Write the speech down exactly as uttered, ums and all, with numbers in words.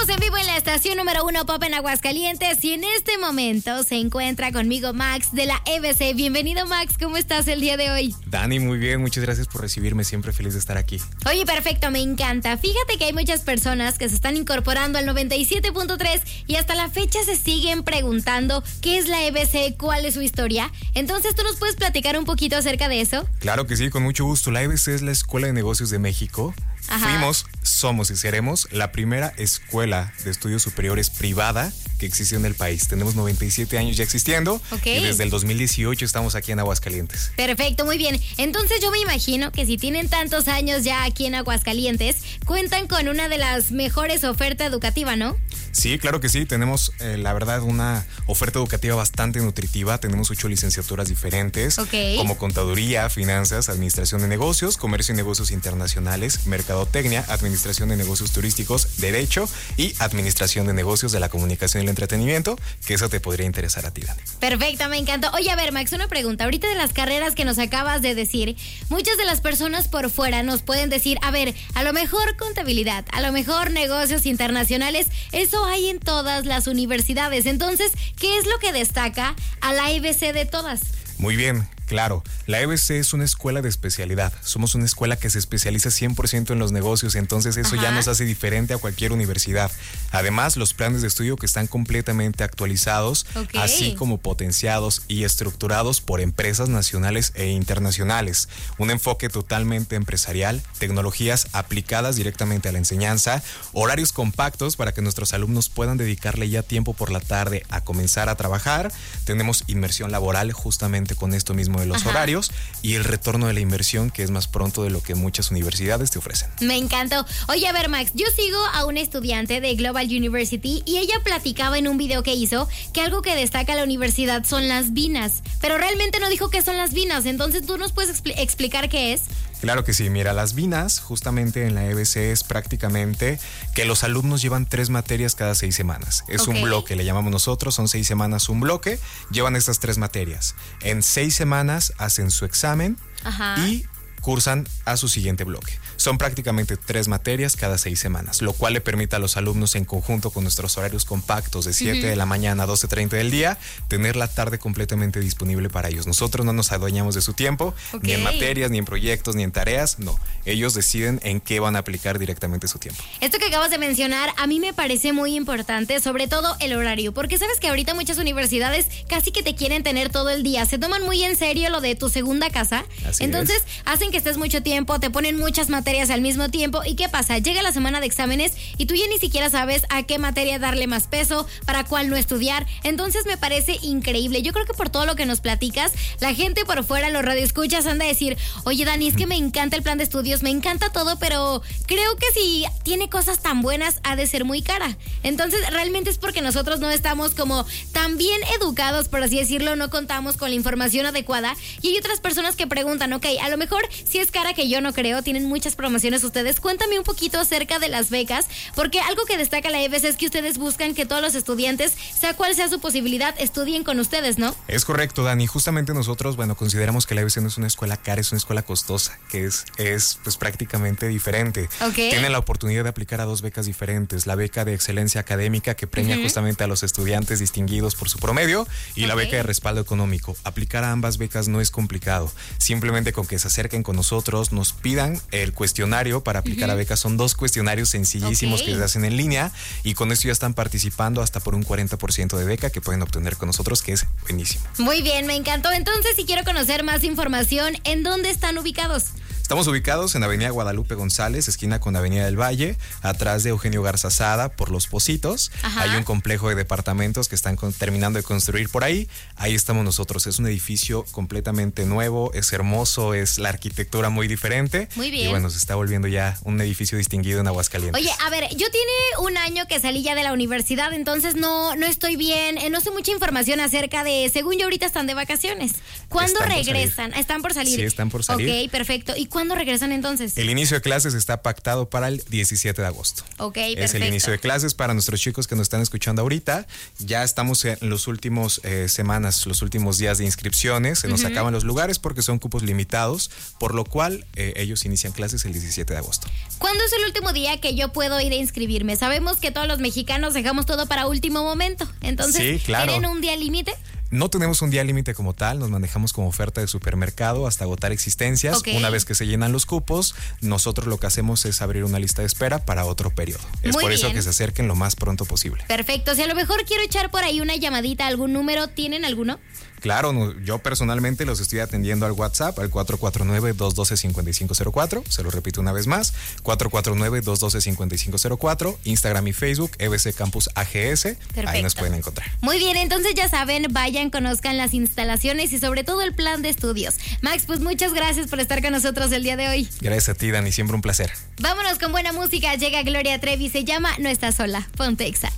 Estamos en vivo en la estación número uno Pop en Aguascalientes y en este momento se encuentra conmigo Max de la E B C. Bienvenido, Max, ¿cómo estás el día de hoy? Dani, muy bien, muchas gracias por recibirme, siempre feliz de estar aquí. Oye, perfecto, me encanta. Fíjate que hay muchas personas que se están incorporando al noventa y siete punto tres y hasta la fecha se siguen preguntando qué es la E B C, cuál es su historia. Entonces, ¿tú nos puedes platicar un poquito acerca de eso? Claro que sí, con mucho gusto. La E B C es la Escuela de Negocios de México. Ajá. Fuimos, somos y seremos la primera escuela de estudios superiores privada que existió en el país. Tenemos noventa y siete años ya existiendo, okay, y desde el dos mil dieciocho estamos aquí en Aguascalientes. Perfecto, muy bien. Entonces yo me imagino que si tienen tantos años ya aquí en Aguascalientes, cuentan con una de las mejores ofertas educativas, ¿no? Sí, claro que sí. Tenemos, eh, la verdad, una oferta educativa bastante nutritiva. Tenemos ocho licenciaturas diferentes, okay, como Contaduría, Finanzas, Administración de Negocios, Comercio y Negocios Internacionales, Mercadotecnia, Administración de Negocios Turísticos, Derecho y Administración de Negocios de la Comunicación y el Entretenimiento, que eso te podría interesar a ti, Dani. Perfecto, me encantó. Oye, a ver, Max, una pregunta. Ahorita de las carreras que nos acabas de decir, muchas de las personas por fuera nos pueden decir, a ver, a lo mejor contabilidad, a lo mejor negocios internacionales, eso hay en todas las universidades. Entonces, ¿qué es lo que destaca a la E B C de todas? Muy bien. Claro, la E B C es una escuela de especialidad. Somos una escuela que se especializa cien por ciento en los negocios, entonces eso, ajá, ya nos hace diferente a cualquier universidad. Además, los planes de estudio que están completamente actualizados, okay, así como potenciados y estructurados por empresas nacionales e internacionales. Un enfoque totalmente empresarial, tecnologías aplicadas directamente a la enseñanza, horarios compactos para que nuestros alumnos puedan dedicarle ya tiempo por la tarde a comenzar a trabajar. Tenemos inmersión laboral justamente con esto mismo de los, ajá, horarios y el retorno de la inversión, que es más pronto de lo que muchas universidades te ofrecen. Me encantó. Oye, a ver, Max, yo sigo a una estudiante de Global University y ella platicaba en un video que hizo que algo que destaca la universidad son las vinas, pero realmente no dijo qué son las vinas. Entonces, ¿tú nos puedes expl- explicar qué es? Claro que sí, mira, las vinas justamente en la E B C es prácticamente que los alumnos llevan tres materias cada seis semanas. Es, okay, un bloque, le llamamos nosotros, son seis semanas un bloque, llevan estas tres materias. En seis semanas hacen su examen, ajá, y cursan a su siguiente bloque. Son prácticamente tres materias cada seis semanas, lo cual le permite a los alumnos en conjunto con nuestros horarios compactos de siete uh-huh. de la mañana a doce treinta del día, tener la tarde completamente disponible para ellos. Nosotros no nos adueñamos de su tiempo, okay, ni en materias, ni en proyectos, ni en tareas, no. Ellos deciden en qué van a aplicar directamente su tiempo. Esto que acabas de mencionar a mí me parece muy importante, sobre todo el horario, porque sabes que ahorita muchas universidades casi que te quieren tener todo el día, se toman muy en serio lo de tu segunda casa, así entonces es. Hacen que estés mucho tiempo, te ponen muchas materias al mismo tiempo. ¿Y qué pasa? Llega la semana de exámenes y tú ya ni siquiera sabes a qué materia darle más peso, para cuál no estudiar. Entonces me parece increíble. Yo creo que por todo lo que nos platicas, la gente por fuera, los radioescuchas, anda a decir, oye, Dani, es que me encanta el plan de estudios, me encanta todo, pero creo que si tiene cosas tan buenas, ha de ser muy cara. Entonces realmente es porque nosotros no estamos como tan bien educados, por así decirlo, no contamos con la información adecuada. Y hay otras personas que preguntan, ok, a lo mejor si es cara, que yo no creo, tienen muchas promociones ustedes. Cuéntame un poquito acerca de las becas, porque algo que destaca la E B C es que ustedes buscan que todos los estudiantes, sea cual sea su posibilidad, estudien con ustedes, ¿no? Es correcto, Dani. Justamente nosotros, bueno, consideramos que la E B C no es una escuela cara, es una escuela costosa, que es, es pues prácticamente diferente. Okay. Tienen la oportunidad de aplicar a dos becas diferentes, la beca de excelencia académica, que premia uh-huh. justamente a los estudiantes distinguidos por su promedio, y okay. la beca de respaldo económico. Aplicar a ambas becas no es complicado, simplemente con que se acerquen con nosotros, nos pidan el cuestionario para aplicar uh-huh. a becas. Son dos cuestionarios sencillísimos okay. que se hacen en línea, y con esto ya están participando hasta por un cuarenta por ciento de beca que pueden obtener con nosotros, que es buenísimo. Muy bien, me encantó. Entonces, si quiero conocer más información, ¿en dónde están ubicados? Estamos ubicados en Avenida Guadalupe González, esquina con Avenida del Valle, atrás de Eugenio Garza Sada, por Los Pocitos. Ajá. Hay un complejo de departamentos que están con, terminando de construir por ahí. Ahí estamos nosotros. Es un edificio completamente nuevo, es hermoso, es la arquitectura muy diferente. Muy bien. Y bueno, se está volviendo ya un edificio distinguido en Aguascalientes. Oye, a ver, yo tiene un año que salí ya de la universidad, entonces no, no estoy bien, eh, no sé mucha información acerca de, según yo ahorita están de vacaciones. ¿Cuándo están regresan? Por ¿Están por salir? Sí, están por salir. Ok, perfecto. ¿Y cuándo regresan entonces? El inicio de clases está pactado para el diecisiete de agosto. Ok, perfecto. Es el inicio de clases para nuestros chicos que nos están escuchando ahorita. Ya estamos en los últimos eh, semanas, los últimos días de inscripciones. Se nos uh-huh. acaban los lugares porque son cupos limitados, por lo cual eh, ellos inician clases el diecisiete de agosto. ¿Cuándo es el último día que yo puedo ir a inscribirme? Sabemos que todos los mexicanos dejamos todo para último momento. Entonces, sí, claro. ¿tienen un día límite? No tenemos un día límite como tal, nos manejamos como oferta de supermercado hasta agotar existencias. Okay. Una vez que se llenan los cupos, nosotros lo que hacemos es abrir una lista de espera para otro periodo. Es Muy por bien. Eso que se acerquen lo más pronto posible. Perfecto, si a lo mejor quiero echar por ahí una llamadita a algún número, ¿tienen alguno? Claro, no, yo personalmente los estoy atendiendo al WhatsApp, al cuatro cuatro nueve, dos uno dos, cinco cinco cero cuatro. Se lo repito una vez más, cuatro cuatro nueve, dos uno dos, cinco cinco cero cuatro. Instagram y Facebook, E B C Campus A G S. Perfecto. Ahí nos pueden encontrar. Muy bien, entonces ya saben, vayan, conozcan las instalaciones y sobre todo el plan de estudios. Max, pues muchas gracias por estar con nosotros el día de hoy. Gracias a ti, Dani, siempre un placer. Vámonos con buena música. Llega Gloria Trevi, se llama No Estás Sola. Ponte Exa.